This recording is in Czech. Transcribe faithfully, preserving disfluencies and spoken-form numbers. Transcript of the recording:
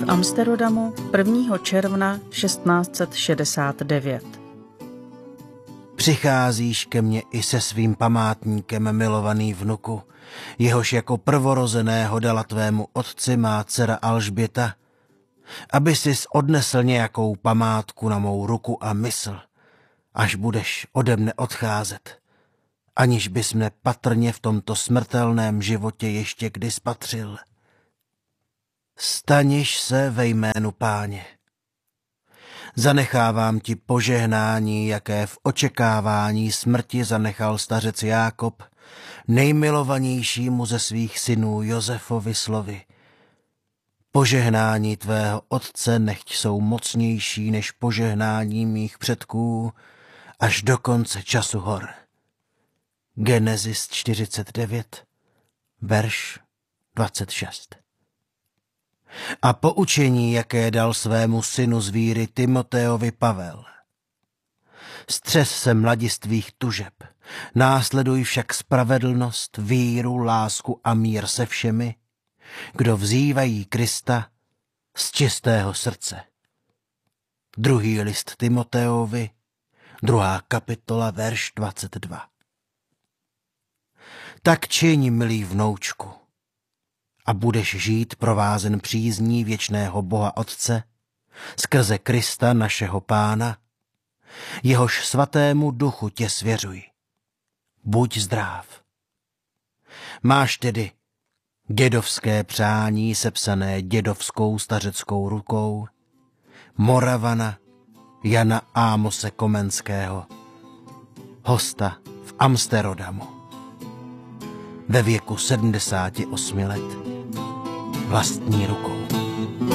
Amsterodamu prvního června šestnáct set šedesát devět. Přicházíš ke mně i se svým památníkem, milovaný vnuku, jehož jako prvorozeného dala tvému otci má dcera Alžběta, aby sis odnesl nějakou památku na mou ruku a mysl, až budeš ode mne odcházet, aniž bys mne patrně v tomto smrtelném životě ještě kdy spatřil. Staniš se ve jménu Páně. Zanechávám ti požehnání, jaké v očekávání smrti zanechal stařec Jákob, nejmilovanějšímu ze svých synů Josefovi slovy. Požehnání tvého otce nechť jsou mocnější než požehnání mých předků až do konce času hor. Genesis čtyřicet devět, verš dvacet šest. A poučení, jaké dal svému synu z víry Timoteovi Pavel. Střes se mladistvých tužeb, následuj však spravedlnost, víru, lásku a mír se všemi, kdo vzývají Krista z čistého srdce. Druhý list Timoteovi, druhá kapitola, verš dvacet dva. Tak čiň, milý vnoučku, a budeš žít provázen přízní věčného Boha Otce skrze Krista našeho Pána, jehož svatému duchu tě svěřuj. Buď zdrav. Máš tedy dědovské přání sepsané dědovskou stařeckou rukou Moravana Jana Ámose Komenského, hosta v Amsterodamu, ve věku sedmdesáti osmi let, vlastní rukou.